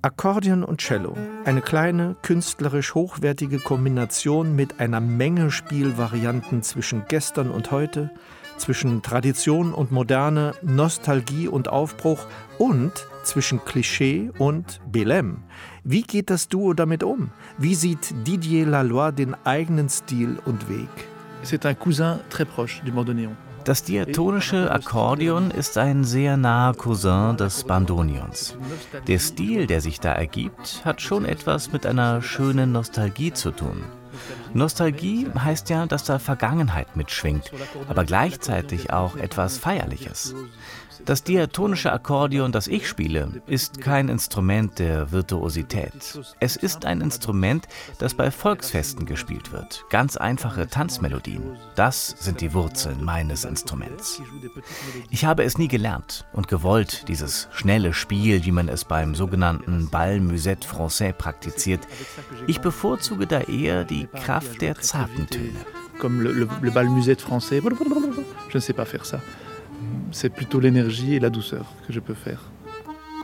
Akkordeon und Cello, eine kleine, künstlerisch hochwertige Kombination mit einer Menge Spielvarianten zwischen gestern und heute, zwischen Tradition und Moderne, Nostalgie und Aufbruch und zwischen Klischee und Belem. Wie geht das Duo damit um? Wie sieht Didier Laloy den eigenen Stil und Weg? C'est un cousin très proche du bandoneon. Das diatonische Akkordeon ist ein sehr naher Cousin des Bandoneons. Der Stil, der sich da ergibt, hat schon etwas mit einer schönen Nostalgie zu tun. Nostalgie heißt ja, dass da Vergangenheit mitschwingt, aber gleichzeitig auch etwas Feierliches. Das diatonische Akkordeon, das ich spiele, ist kein Instrument der Virtuosität. Es ist ein Instrument, das bei Volksfesten gespielt wird. Ganz einfache Tanzmelodien. Das sind die Wurzeln meines Instruments. Ich habe es nie gelernt und gewollt, dieses schnelle Spiel, wie man es beim sogenannten Bal Musette Français praktiziert. Ich bevorzuge da eher die Kraft der zarten Töne. Comme le bal Musette Français, je ne sais pas faire ça. C'est plutôt l'énergie et la douceur que je peux faire.